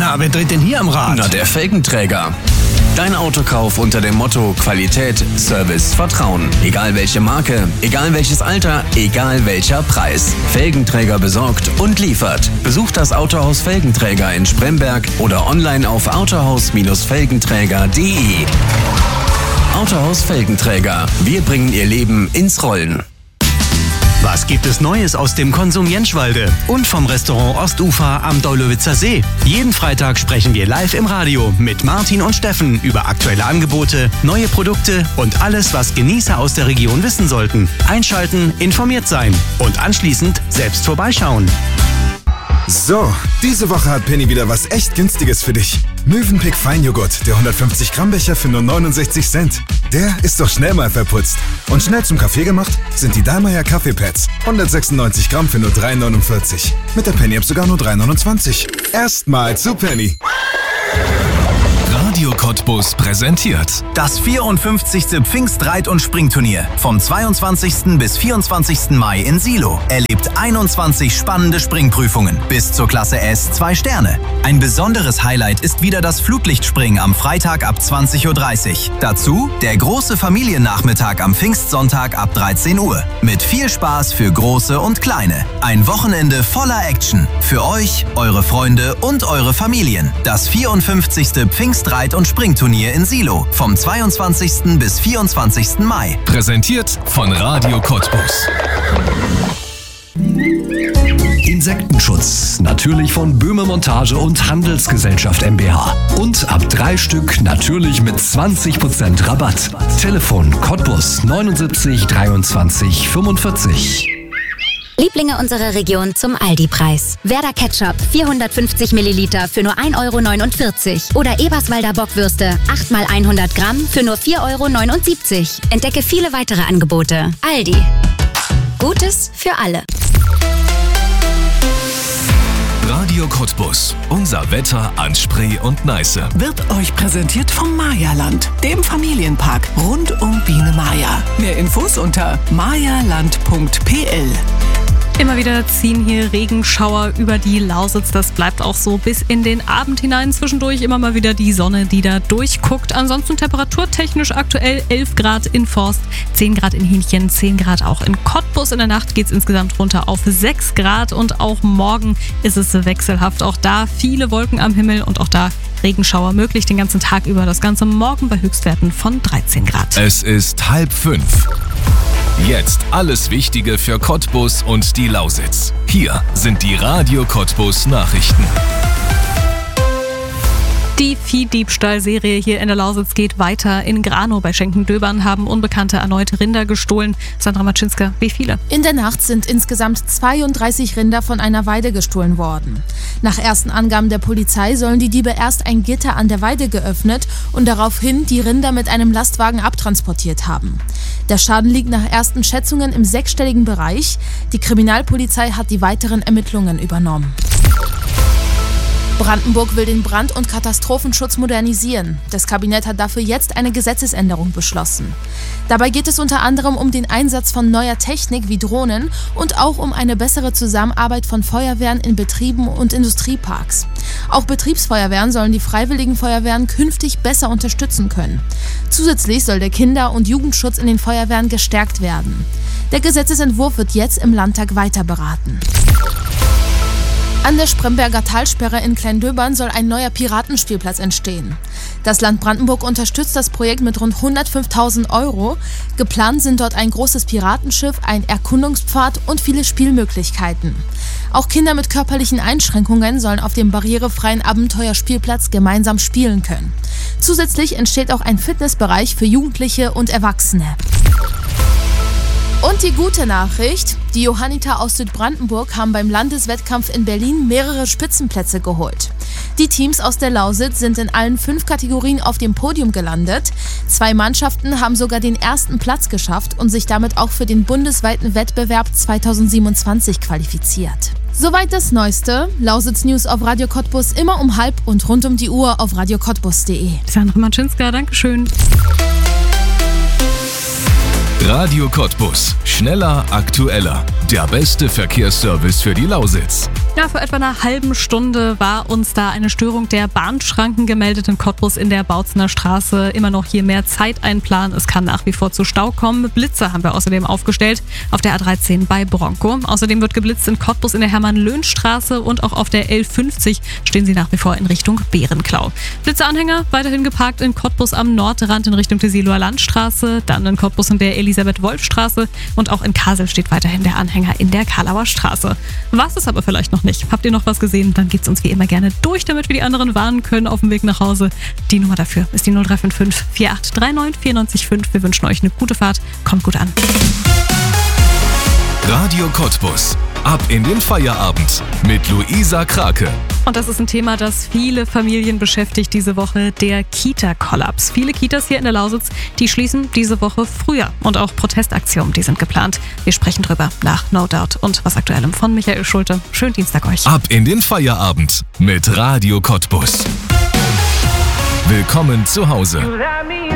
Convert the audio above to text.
Na, wer dreht denn hier am Rad? Na, der Felgenträger. Dein Autokauf unter dem Motto Qualität, Service, Vertrauen. Egal welche Marke, egal welches Alter, egal welcher Preis. Felgenträger besorgt und liefert. Besucht das Autohaus Felgenträger in Spremberg oder online auf autohaus-felgenträger.de. Autohaus Felgenträger. Wir bringen Ihr Leben ins Rollen. Was gibt es Neues aus dem Konsum Jenschwalde und vom Restaurant Ostufer am Deulowitzer See? Jeden Freitag sprechen wir live im Radio mit Martin und Steffen über aktuelle Angebote, neue Produkte und alles, was Genießer aus der Region wissen sollten. Einschalten, informiert sein und anschließend selbst vorbeischauen. So, diese Woche hat Penny wieder was echt Günstiges für dich. Mövenpick Feinjoghurt, der 150 Gramm Becher für nur 69 Cent. Der ist doch schnell mal verputzt. Und schnell zum Kaffee gemacht sind die Dallmayr Kaffeepads. 196 Gramm für nur 3,49. Mit der Penny-App sogar nur 3,29. Erstmal zu Penny. Radio Cottbus präsentiert das 54. Pfingstreit- und Springturnier vom 22. bis 24. Mai in Silo. Erlebt 21 spannende Springprüfungen bis zur Klasse S 2 Sterne. Ein besonderes Highlight ist wieder das Flutlichtspringen am Freitag ab 20:30 Uhr. Dazu der große Familiennachmittag am Pfingstsonntag ab 13 Uhr. Mit viel Spaß für Große und Kleine. Ein Wochenende voller Action. Für euch, eure Freunde und eure Familien. Das 54. Pfingstreit- und Springturnier in Silo vom 22. bis 24. Mai. Präsentiert von Radio Cottbus. Insektenschutz, natürlich von Böhme Montage und Handelsgesellschaft mbH. Und ab 3 Stück natürlich mit 20% Rabatt. Telefon Cottbus 79 23 45. Lieblinge unserer Region zum Aldi-Preis. Werder Ketchup 450 Milliliter für nur 1,49 € oder Eberswalder Bockwürste 8 x 100 Gramm für nur 4,79 €. Entdecke viele weitere Angebote. Aldi. Gutes für alle. Radio Cottbus. Unser Wetter an Spree und Neiße. Wird euch präsentiert vom Mayaland, dem Familienpark rund um Biene Maya. Mehr Infos unter mayaland.pl. Immer wieder ziehen hier Regenschauer über die Lausitz. Das bleibt auch so bis in den Abend hinein. Zwischendurch immer mal wieder die Sonne, die da durchguckt. Ansonsten temperaturtechnisch aktuell 11 Grad in Forst, 10 Grad in Hähnchen, 10 Grad auch in Cottbus. In der Nacht geht es insgesamt runter auf 6 Grad und auch morgen ist es wechselhaft. Auch da viele Wolken am Himmel und auch da Regenschauer möglich den ganzen Tag über. Das Ganze morgen bei Höchstwerten von 13 Grad. Es ist 4:30. Jetzt alles Wichtige für Cottbus und die Lausitz. Hier sind die Radio Cottbus Nachrichten. Die Viehdiebstahlserie hier in der Lausitz geht weiter. In Granow bei Schenkendöbern haben Unbekannte erneut Rinder gestohlen. Sandra Matschinska, wie viele? In der Nacht sind insgesamt 32 Rinder von einer Weide gestohlen worden. Nach ersten Angaben der Polizei sollen die Diebe erst ein Gitter an der Weide geöffnet und daraufhin die Rinder mit einem Lastwagen abtransportiert haben. Der Schaden liegt nach ersten Schätzungen im 6-stelligen Bereich. Die Kriminalpolizei hat die weiteren Ermittlungen übernommen. Brandenburg will den Brand- und Katastrophenschutz modernisieren. Das Kabinett hat dafür jetzt eine Gesetzesänderung beschlossen. Dabei geht es unter anderem um den Einsatz von neuer Technik wie Drohnen und auch um eine bessere Zusammenarbeit von Feuerwehren in Betrieben und Industrieparks. Auch Betriebsfeuerwehren sollen die freiwilligen Feuerwehren künftig besser unterstützen können. Zusätzlich soll der Kinder- und Jugendschutz in den Feuerwehren gestärkt werden. Der Gesetzesentwurf wird jetzt im Landtag weiter beraten. An der Spremberger Talsperre in Kleindöbern soll ein neuer Piratenspielplatz entstehen. Das Land Brandenburg unterstützt das Projekt mit rund 105.000 €. Geplant sind dort ein großes Piratenschiff, ein Erkundungspfad und viele Spielmöglichkeiten. Auch Kinder mit körperlichen Einschränkungen sollen auf dem barrierefreien Abenteuerspielplatz gemeinsam spielen können. Zusätzlich entsteht auch ein Fitnessbereich für Jugendliche und Erwachsene. Und die gute Nachricht, die Johanniter aus Südbrandenburg haben beim Landeswettkampf in Berlin mehrere Spitzenplätze geholt. Die Teams aus der Lausitz sind in allen 5 Kategorien auf dem Podium gelandet. 2 Mannschaften haben sogar den ersten Platz geschafft und sich damit auch für den bundesweiten Wettbewerb 2027 qualifiziert. Soweit das Neueste. Lausitz News auf Radio Cottbus immer um 12:30 und rund um die Uhr auf radiocottbus.de. Sandra Matschinska, Dankeschön. Radio Cottbus. Schneller, aktueller. der beste Verkehrsservice für die Lausitz. Ja, vor etwa einer halben Stunde war uns da eine Störung der Bahnschranken gemeldet in Cottbus in der Bautzener Straße. Immer noch hier mehr Zeit einplanen. Es kann nach wie vor zu Stau kommen. Blitze haben wir außerdem aufgestellt auf der A13 bei Bronco. Außerdem wird geblitzt in Cottbus in der Hermann-Löhn-Straße und auch auf der L50 stehen sie nach wie vor in Richtung Bärenklau. Blitzeanhänger weiterhin geparkt in Cottbus am Nordrand in Richtung Tesiloer Landstraße, dann in Cottbus in der Elisabeth-Wolf-Straße und auch in Kassel steht weiterhin der Anhänger in der Karlauer Straße. Was ist aber vielleicht noch nicht? Habt ihr noch was gesehen? Dann geht's uns wie immer gerne durch, damit wir die anderen warnen können auf dem Weg nach Hause. Die Nummer dafür ist die 0355 4839 94,5. Wir wünschen euch eine gute Fahrt. Kommt gut an. Radio Cottbus. Ab in den Feierabend mit Luisa Krake. Und das ist ein Thema, das viele Familien beschäftigt diese Woche, der Kita-Kollaps. Viele Kitas hier in der Lausitz, die schließen diese Woche früher. Und auch Protestaktionen, die sind geplant. Wir sprechen drüber nach No Doubt und was Aktuellem von Michael Schulte. Schönen Dienstag euch. Ab in den Feierabend mit Radio Cottbus. Willkommen zu Hause.